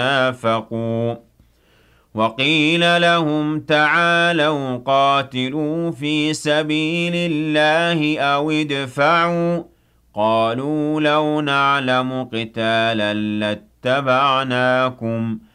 نافقوا وقيل لهم تعالوا قاتلوا في سبيل الله أو ادفعوا قالوا لو نعلم قتالا لاتبعناكم